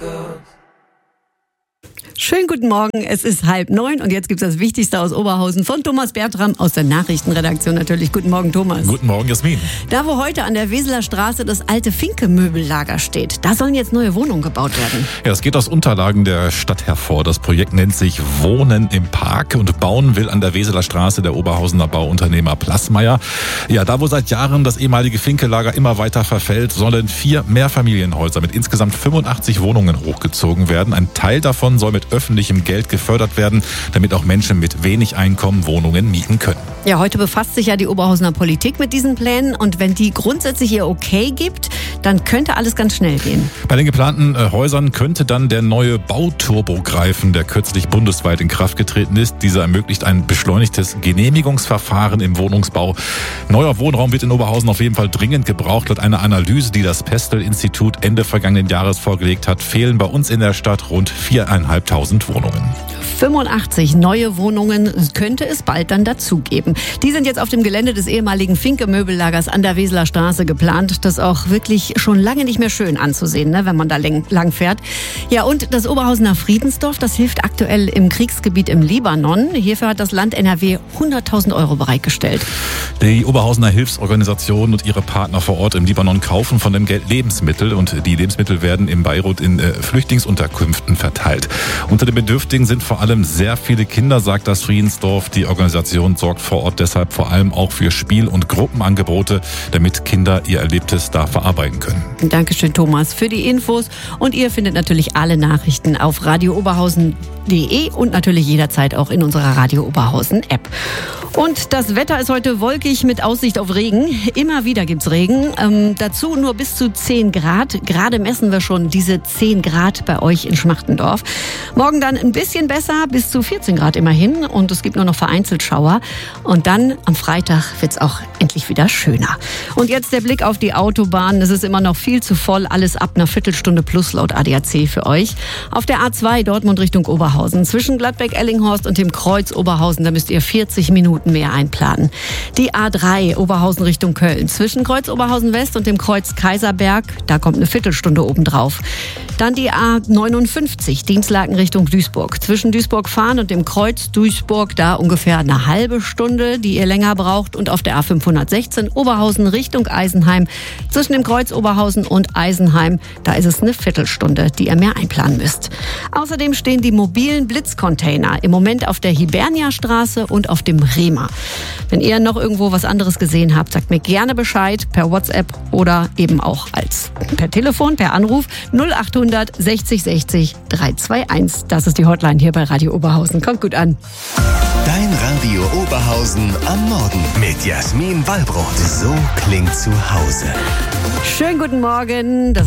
Schönen guten Morgen, es ist 8:30 und jetzt gibt es das Wichtigste aus Oberhausen von Thomas Bertram aus der Nachrichtenredaktion natürlich. Guten Morgen, Thomas. Guten Morgen, Jasmin. Da, wo heute an der Weseler Straße das alte Finke-Möbellager steht, da sollen jetzt neue Wohnungen gebaut werden. Ja, es geht aus Unterlagen der Stadt hervor. Das Projekt nennt sich Wohnen im Park und bauen will an der Weseler Straße der Oberhausener Bauunternehmer Plassmeier. Ja, da wo seit Jahren das ehemalige Finke-Lager immer weiter verfällt, sollen 4 Mehrfamilienhäuser mit insgesamt 85 Wohnungen hochgezogen werden. Ein Teil davon soll mit öffentlichem Geld gefördert werden, damit auch Menschen mit wenig Einkommen Wohnungen mieten können. Ja, heute befasst sich ja die Oberhausener Politik mit diesen Plänen und wenn die grundsätzlich ihr Okay gibt, dann könnte alles ganz schnell gehen. Bei den geplanten Häusern könnte dann der neue Bauturbo greifen, der kürzlich bundesweit in Kraft getreten ist. Dieser ermöglicht ein beschleunigtes Genehmigungsverfahren im Wohnungsbau. Neuer Wohnraum wird in Oberhausen auf jeden Fall dringend gebraucht. Laut einer Analyse, die das Pestel-Institut Ende vergangenen Jahres vorgelegt hat, fehlen bei uns in der Stadt rund 4.500 Wohnungen. 85 neue Wohnungen könnte es bald dann dazugeben. Die sind jetzt auf dem Gelände des ehemaligen Finke-Möbellagers an der Weseler Straße geplant. Das ist auch wirklich schon lange nicht mehr schön anzusehen, ne, wenn man da lang fährt. Ja, und das Oberhausener Friedensdorf, das hilft aktuell im Kriegsgebiet im Libanon. Hierfür hat das Land NRW 100.000 Euro bereitgestellt. Die Oberhausener Hilfsorganisationen und ihre Partner vor Ort im Libanon kaufen von dem Geld Lebensmittel und die Lebensmittel werden in Beirut in Flüchtlingsunterkünften verteilt. Unter den Bedürftigen sind vor allem sehr viele Kinder, sagt das Friedensdorf. Die Organisation sorgt vor Ort deshalb vor allem auch für Spiel- und Gruppenangebote, damit Kinder ihr Erlebtes da verarbeiten können. Dankeschön, Thomas, für die Infos. Und ihr findet natürlich alle Nachrichten auf radiooberhausen.de und natürlich jederzeit auch in unserer Radio Oberhausen App. Und das Wetter ist heute wolkig mit Aussicht auf Regen. Immer wieder gibt's Regen. Dazu nur bis zu 10 Grad. Gerade messen wir schon diese 10 Grad bei euch in Schmachtendorf. Morgen dann ein bisschen besser, bis zu 14 Grad immerhin. Und es gibt nur noch vereinzelt Schauer. Und dann am Freitag wird's auch endlich wieder schöner. Und jetzt der Blick auf die Autobahn. Es ist immer noch viel zu voll. Alles ab einer Viertelstunde plus laut ADAC für euch. Auf der A2 Dortmund Richtung Oberhausen. Zwischen Gladbeck-Ellinghorst und dem Kreuz Oberhausen. Da müsst ihr 40 Minuten mehr einplanen. Die A3 Oberhausen Richtung Köln. Zwischen Kreuz Oberhausen West und dem Kreuz Kaiserberg, da kommt eine Viertelstunde obendrauf. Dann die A59 Dienstlaken Richtung Duisburg. Zwischen Duisburg-Fahn und dem Kreuz Duisburg, da ungefähr eine halbe Stunde, die ihr länger braucht. Und auf der A516 Oberhausen Richtung Eisenheim. Zwischen dem Kreuz Oberhausen und Eisenheim, da ist es eine Viertelstunde, die ihr mehr einplanen müsst. Außerdem stehen die mobilen Blitzcontainer im Moment auf der Hiberniastraße und auf dem Rehmer. Wenn ihr noch irgendwo was anderes gesehen habt, sagt mir gerne Bescheid per WhatsApp oder eben auch per Telefon, per Anruf 0800 60 60 321. Das ist die Hotline hier bei Radio Oberhausen. Kommt gut an. Dein Radio Oberhausen am Morgen mit Jasmin Wallbrot. So klingt zu Hause. Schönen guten Morgen.